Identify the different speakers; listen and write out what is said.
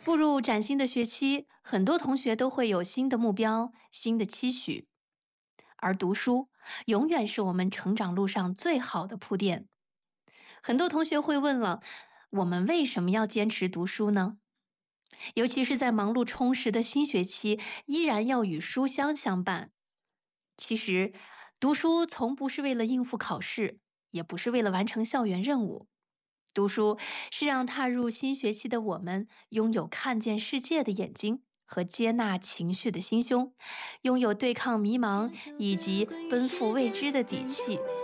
Speaker 1: 步入崭新的学期，很多同学都会有新的目标、新的期许，而读书永远是我们成长路上最好的铺垫。很多同学会问了，我们为什么要坚持读书呢？尤其是在忙碌充实的新学期，依然要与书香相伴。其实，读书从不是为了应付考试，也不是为了完成校园任务。读书是让踏入新学期的我们拥有看见世界的眼睛和接纳情绪的心胸，拥有对抗迷茫以及奔赴未知的底气。